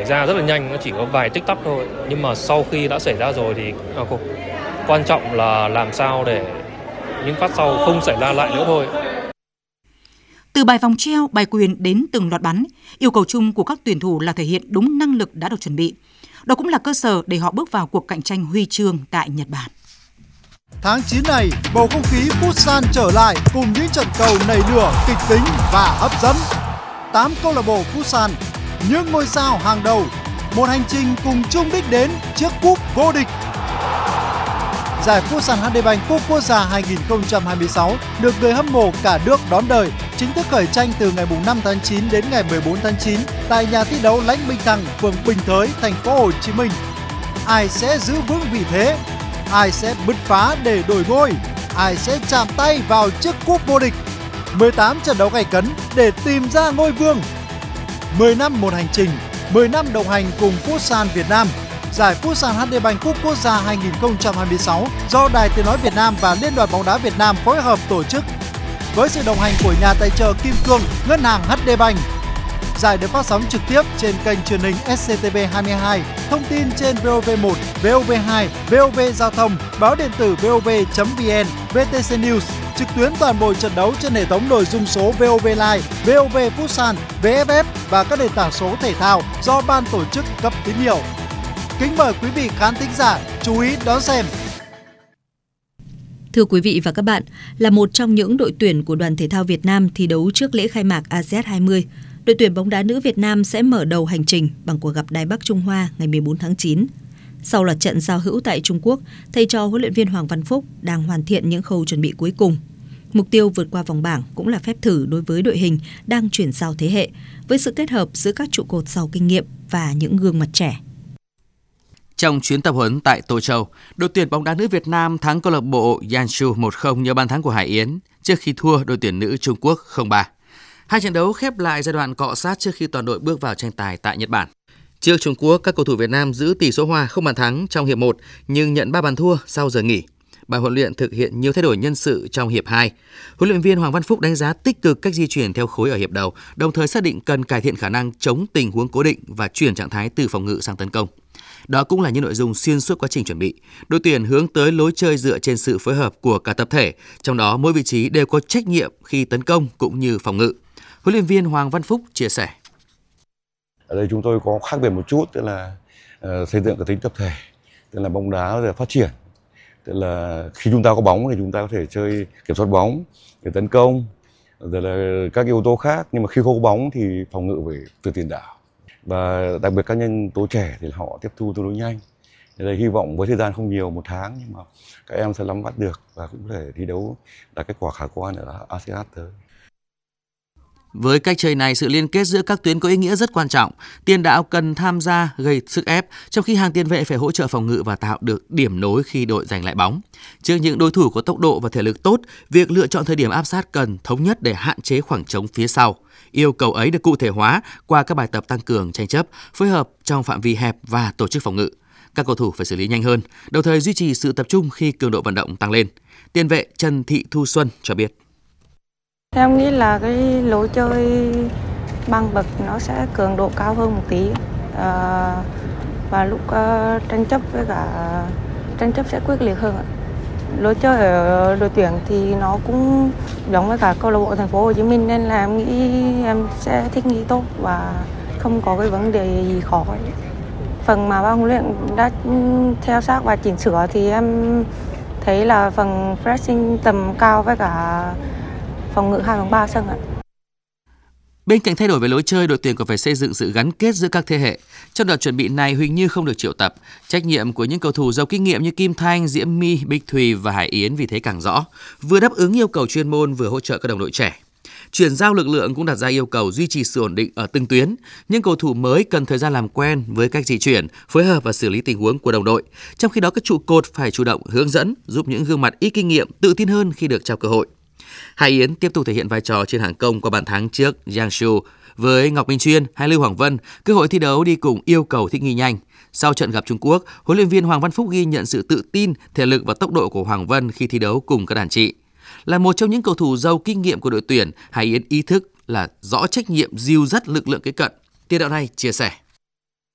ra rất là nhanh, nó chỉ có vài tích tắc thôi. Nhưng mà sau khi đã xảy ra rồi thì quan trọng là làm sao để những phát sau không xảy ra lại nữa thôi. Từ bài vòng treo, bài quyền đến từng loạt bắn, yêu cầu chung của các tuyển thủ là thể hiện đúng năng lực đã được chuẩn bị. Đó cũng là cơ sở để họ bước vào cuộc cạnh tranh huy chương tại Nhật Bản. Tháng 9 này, bầu không khí Futsal trở lại cùng những trận cầu nảy lửa, kịch tính và hấp dẫn. 8 câu lạc bộ Futsal, những ngôi sao hàng đầu, một hành trình cùng chung đích đến chiếc cúp vô địch. Giải Futsal HD Bank Cúp Quốc gia 2026 được người hâm mộ cả nước đón đợi, chính thức khởi tranh từ ngày 5 tháng 9 đến ngày 14 tháng 9 tại nhà thi đấu Lãnh Minh Thăng, phường Bình Thới, thành phố Hồ Chí Minh. Ai sẽ giữ vững vị thế? Ai sẽ bứt phá để đổi ngôi? Ai sẽ chạm tay vào chiếc cúp vô địch? 18 trận đấu gay cấn để tìm ra ngôi vương. 10 năm một hành trình, 10 năm đồng hành cùng Futsal Việt Nam. Giải Futsal HD Bank Cúp Quốc gia 2026 do Đài Tiếng nói Việt Nam và Liên đoàn bóng đá Việt Nam phối hợp tổ chức. Với sự đồng hành của nhà tài trợ Kim Cương, Ngân hàng HD Bank. Giải được phát sóng trực tiếp trên kênh truyền hình SCTV22, thông tin trên VOV1, VOV2, VOV Giao thông, báo điện tử vov.vn, VTC News, trực tuyến toàn bộ trận đấu trên hệ thống nội dung số VOV Live, VOV Futsal, VFF và các nền tảng số thể thao do ban tổ chức cấp tín hiệu. Kính mời quý vị khán thính giả chú ý đón xem. Thưa quý vị và các bạn, là một trong những đội tuyển của đoàn thể thao Việt Nam thi đấu trước lễ khai mạc ASEAN 20, đội tuyển bóng đá nữ Việt Nam sẽ mở đầu hành trình bằng cuộc gặp Đài Bắc Trung Hoa ngày 14 tháng 9. Sau loạt trận giao hữu tại Trung Quốc, thầy trò huấn luyện viên Hoàng Văn Phúc đang hoàn thiện những khâu chuẩn bị cuối cùng. Mục tiêu vượt qua vòng bảng cũng là phép thử đối với đội hình đang chuyển giao thế hệ, với sự kết hợp giữa các trụ cột giàu kinh nghiệm và những gương mặt trẻ. Trong chuyến tập huấn tại Tô Châu, đội tuyển bóng đá nữ Việt Nam thắng câu lạc bộ Yanshu 1-0 nhờ bàn thắng của Hải Yến trước khi thua đội tuyển nữ Trung Quốc 0-3. Hai trận đấu khép lại giai đoạn cọ sát trước khi toàn đội bước vào tranh tài tại Nhật Bản. Trước Trung Quốc, các cầu thủ Việt Nam giữ tỷ số hòa không bàn thắng trong hiệp 1 nhưng nhận 3 bàn thua sau giờ nghỉ. Ban huấn luyện thực hiện nhiều thay đổi nhân sự trong hiệp 2. Huấn luyện viên Hoàng Văn Phúc đánh giá tích cực cách di chuyển theo khối ở hiệp đầu, đồng thời xác định cần cải thiện khả năng chống tình huống cố định và chuyển trạng thái từ phòng ngự sang tấn công. Đó cũng là những nội dung xuyên suốt quá trình chuẩn bị. Đội tuyển hướng tới lối chơi dựa trên sự phối hợp của cả tập thể, trong đó mỗi vị trí đều có trách nhiệm khi tấn công cũng như phòng ngự. Huấn luyện viên Hoàng Văn Phúc chia sẻ. Ở đây chúng tôi có khác biệt một chút, tức là xây dựng cái tính tập thể, tức là bóng đá để phát triển. Tức là khi chúng ta có bóng thì chúng ta có thể chơi kiểm soát bóng, để tấn công, rồi là các yếu tố khác. Nhưng mà khi không có bóng thì phòng ngự phải từ tiền đạo. Và đặc biệt các nhân tố trẻ thì họ tiếp thu tương đối nhanh. Đây hy vọng với thời gian không nhiều, 1 tháng, nhưng mà các em sẽ nắm bắt được và cũng có thể thi đấu đạt kết quả khả quan ở ASEAN tới. Với cách chơi này, sự liên kết giữa các tuyến có ý nghĩa rất quan trọng. Tiền đạo cần tham gia gây sức ép, trong khi hàng tiền vệ phải hỗ trợ phòng ngự và tạo được điểm nối khi đội giành lại bóng. Trước những đối thủ có tốc độ và thể lực tốt, việc lựa chọn thời điểm áp sát cần thống nhất để hạn chế khoảng trống phía sau. Yêu cầu ấy được cụ thể hóa qua các bài tập tăng cường tranh chấp, phối hợp trong phạm vi hẹp và tổ chức phòng ngự. Các cầu thủ phải xử lý nhanh hơn, đồng thời duy trì sự tập trung khi cường độ vận động tăng lên. Tiền vệ Trần Thị Thu Xuân cho biết. Em nghĩ là cái lối chơi băng bậc nó sẽ cường độ cao hơn một tí, và lúc tranh chấp sẽ quyết liệt hơn. Lối chơi ở đội tuyển thì nó cũng giống với cả câu lạc bộ thành phố Hồ Chí Minh, nên là em nghĩ em sẽ thích nghi tốt và không có cái vấn đề gì khó. Phần mà ban huấn luyện đã theo sát và chỉnh sửa thì em thấy là phần pressing tầm cao với cả phòng ngự 2/3 sân ạ. Bên cạnh thay đổi về lối chơi, đội tuyển còn phải xây dựng sự gắn kết giữa các thế hệ. Trong đợt chuẩn bị này, Huỳnh Như không được triệu tập. Trách nhiệm của những cầu thủ giàu kinh nghiệm như Kim Thanh, Diễm My, Bích Thùy và Hải Yến vì thế càng rõ. Vừa đáp ứng yêu cầu chuyên môn, vừa hỗ trợ các đồng đội trẻ. Chuyển giao lực lượng cũng đặt ra yêu cầu duy trì sự ổn định ở từng tuyến. Những cầu thủ mới cần thời gian làm quen với cách di chuyển, phối hợp và xử lý tình huống của đồng đội. Trong khi đó, các trụ cột phải chủ động hướng dẫn, giúp những gương mặt ít kinh nghiệm tự tin hơn khi được trao cơ hội. Hải Yến tiếp tục thể hiện vai trò trên hàng công qua bàn thắng trước Jiangsu. Với Ngọc Minh Chuyên hay Lưu Hoàng Vân, cơ hội thi đấu đi cùng yêu cầu thích nghi nhanh. Sau trận gặp Trung Quốc, huấn luyện viên Hoàng Văn Phúc ghi nhận sự tự tin, thể lực và tốc độ của Hoàng Vân khi thi đấu cùng các đàn chị. Là một trong những cầu thủ giàu kinh nghiệm của đội tuyển, Hải Yến ý thức là rõ trách nhiệm dìu dắt lực lượng kế cận. Tiền đạo này chia sẻ.